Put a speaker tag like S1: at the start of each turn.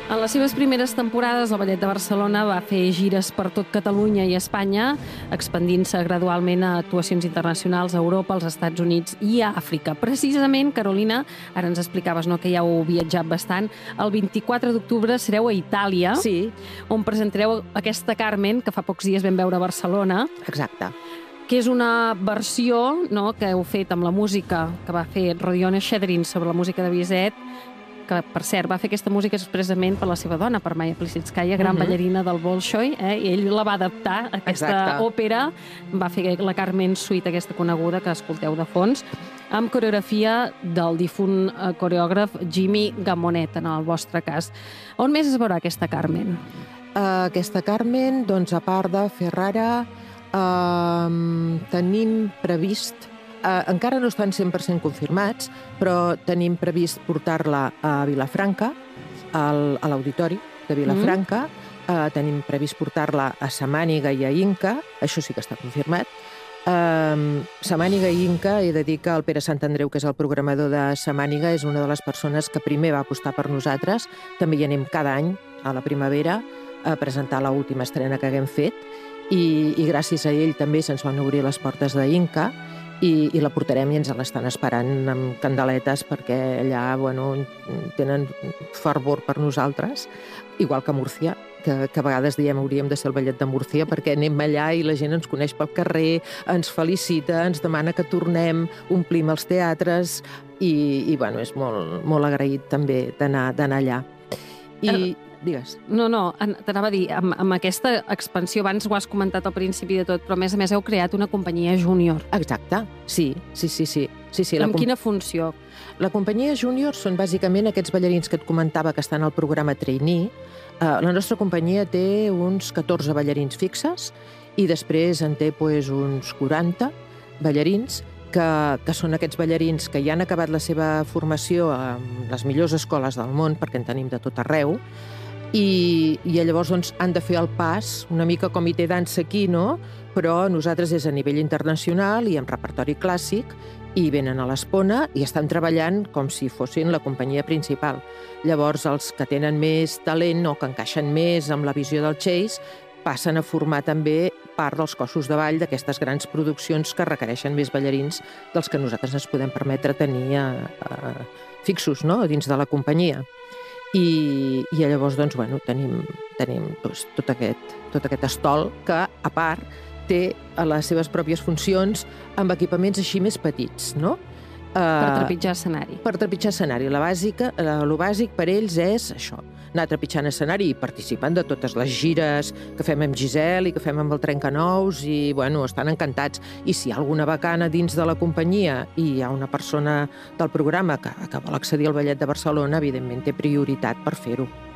S1: En les seves primeres temporades, el Ballet de Barcelona va fer gires per tot Catalunya i Espanya, expandint-se gradualment a actuacions internacionals a Europa, als Estats Units i a Àfrica. Precisament, Carolina, ara ens explicaves que ja heu viatjat bastant, el 24 d'octubre sereu a Itàlia,
S2: Sí,
S1: on presentareu aquesta Carmen, que fa pocs dies vam veure a Barcelona,
S2: exacte.
S1: que és una versió que heu fet amb la música que va fer Rodion Shedrin sobre la música de Bizet, que, per cert, va fer aquesta música expressament per la seva dona, per Maya Plisitskaya, gran ballarina del Bolshoi, i ell la va adaptar a aquesta òpera, va fer la Carmen Suite, aquesta coneguda, que escolteu de fons, amb coreografia del difunt coreògraf Jimmy Gamonet, en el vostre cas. On més es veurà aquesta Carmen?
S2: Aquesta Carmen, doncs, a part de Ferrara, tenim previst, encara no estan 100% confirmats, però tenim previst portar-la a Vilafranca, a l'Auditori de Vilafranca, tenim previst portar-la a Samàniga i a Inca, això sí que està confirmat. Samàniga i Inca, he de dir que el Pere Santandreu, que és el programador de Samàniga, és una de les persones que primer va apostar per nosaltres. També hi anem cada any, a la primavera, a presentar l'última estrena que haguem fet, i gràcies a ell també se'ns van obrir les portes d'Inca, i la portarem i ens l'estan esperant amb candeletes perquè allà tenen fervor per nosaltres, igual que a Múrcia, que a vegades diem hauríem de ser el ballet de Múrcia perquè anem allà i la gent ens coneix pel carrer, ens felicita, ens demana que tornem, omplim els teatres i és molt agraït també d'anar allà. I digues.
S1: No, t'anava a dir, amb aquesta expansió, abans ho has comentat al principi de tot, però a més heu creat una companyia júnior.
S2: Exacte, sí.
S1: Amb quina funció?
S2: La companyia júnior són bàsicament aquests ballarins que et comentava que estan al programa Trainee. La nostra companyia té uns 14 ballarins fixes i després en té uns 40 ballarins que són aquests ballarins que ja han acabat la seva formació a les millors escoles del món, perquè en tenim de tot arreu, i llavors han de fer el pas, una mica com hi té dansa aquí, no? Però nosaltres és a nivell internacional i amb repertori clàssic, i venen a l'Espona i estan treballant com si fossin la companyia principal. Llavors, els que tenen més talent o que encaixen més amb la visió del Chase passen a formar també part dels cossos de ball d'aquestes grans produccions que requereixen més ballarins dels que nosaltres ens podem permetre tenir fixos, no?, dins de la companyia. I llavors tenim tot aquest estol que, a part, té les seves pròpies funcions amb equipaments així més petits, no?
S1: Per trepitjar escenari.
S2: Per trepitjar escenari. El bàsic per ells és això, anar trepitjant escenari i participant de totes les gires que fem amb Giselle i que fem amb el Trencanous i, estan encantats. I si hi ha alguna bacana dins de la companyia i hi ha una persona del programa que vol accedir al Ballet de Barcelona, evidentment té prioritat per fer-ho.